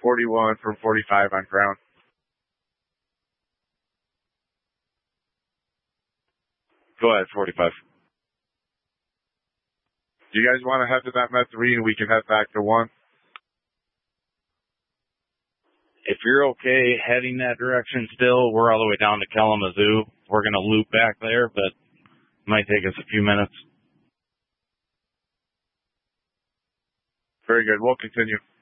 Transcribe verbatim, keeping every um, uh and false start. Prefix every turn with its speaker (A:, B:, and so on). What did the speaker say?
A: forty-one from forty-five on ground. Go ahead, forty-five. Do you guys want to head to that Met three and we can head back to one?
B: If you're okay heading that direction still, we're all the way down to Kalamazoo. We're going to loop back there, but it might take us a few minutes.
A: Very good. We'll continue.